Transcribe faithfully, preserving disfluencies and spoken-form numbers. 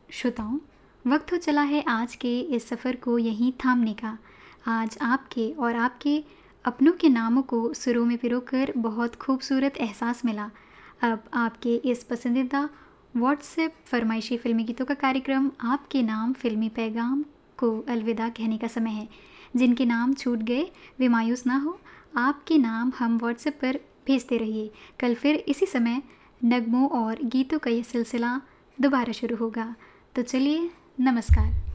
श्रोताओं, वक्त हो चला है आज के इस सफ़र को यहीं थामने का। आज आपके और आपके अपनों के नामों को सुरों में पिरोकर बहुत खूबसूरत एहसास मिला। अब आपके इस पसंदीदा व्हाट्सएप फरमाइशी फ़िल्मी गीतों का कार्यक्रम आपके नाम फ़िल्मी पैगाम को अलविदा कहने का समय है। जिनके नाम छूट गए वे मायूस ना हो, आपके नाम हम व्हाट्सएप पर भेजते रहिए। कल फिर इसी समय नगमों और गीतों का यह सिलसिला दोबारा शुरू होगा। तो चलिए, नमस्कार।